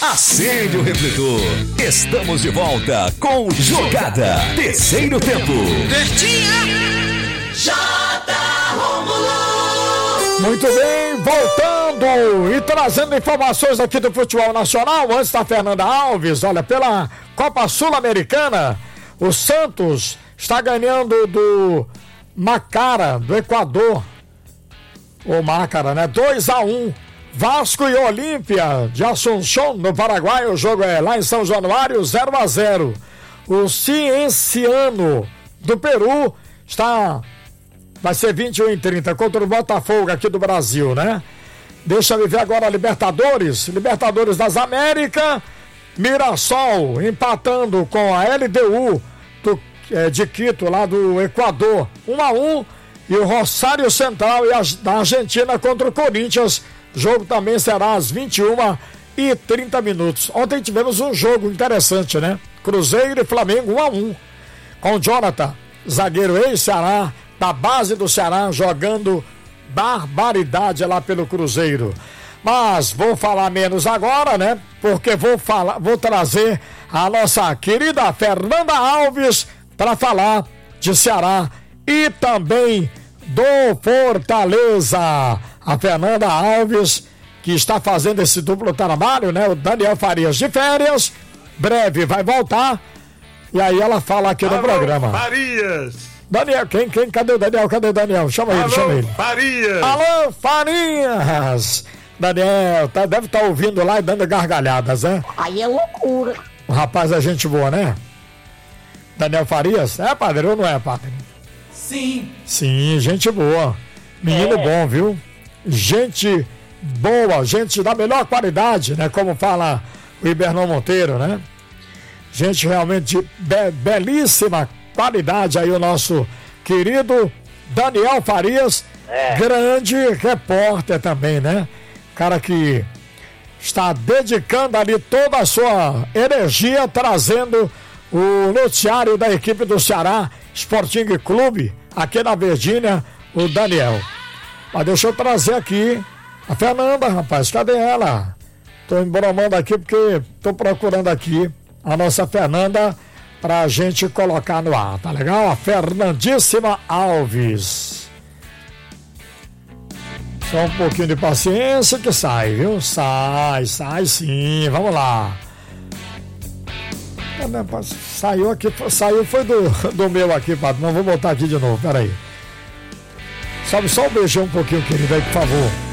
Acende o refletor. Estamos de volta com Jogada. Terceiro tempo. Muito bem, voltando e trazendo informações aqui do futebol nacional. Antes da Fernanda Alves, olha, pela Copa Sul-Americana, o Santos está ganhando do Macara, do Equador. O Macara, né? 2-1. Vasco e Olímpia de Assunção, no Paraguai. O jogo é lá em São Januário, 0-0. O Cienciano do Peru vai ser 21h30 contra o Botafogo aqui do Brasil, né? Deixa eu ver agora a Libertadores das Américas. Mirassol empatando com a LDU de Quito, lá do Equador, 1-1. E o Rosário Central da Argentina contra o Corinthians. O jogo também será às 21h30. Ontem tivemos um jogo interessante, né? Cruzeiro e Flamengo 1-1. Com o Jonathan, zagueiro ex-Ceará, da base do Ceará, jogando barbaridade lá pelo Cruzeiro. Mas vou falar menos agora, né? Porque vou trazer a nossa querida Fernanda Alves para falar de Ceará e também do Fortaleza. A Fernanda Alves, que está fazendo esse duplo trabalho, né? O Daniel Farias de férias, breve vai voltar. E aí ela fala aqui no programa. Farias! Daniel, cadê o Daniel? Cadê o Daniel? Chama ele. Farias! Alô, Farias! Daniel, deve estar ouvindo lá e dando gargalhadas, né? Aí é loucura. O rapaz é gente boa, né? Daniel Farias? É, padre, ou não é, padre? Sim. Sim, gente boa. Menino bom, viu? Gente boa, gente da melhor qualidade, né? Como fala o Ibernon Monteiro, né? Gente realmente de belíssima qualidade aí, o nosso querido Daniel Farias, grande repórter também, né? Cara que está dedicando ali toda a sua energia, trazendo o noticiário da equipe do Ceará Sporting Clube, aqui na Virgínia, o Daniel. Mas deixa eu trazer aqui a Fernanda, rapaz, cadê ela? Tô embromando aqui porque tô procurando aqui a nossa Fernanda pra gente colocar no ar, tá legal? A Fernandíssima Alves. Só um pouquinho de paciência que sai, viu? Sai sim, vamos lá. Saiu foi do meu aqui, padre. Não vou botar aqui de novo, peraí. Sobe só um beijão um pouquinho, querido, aí, por favor.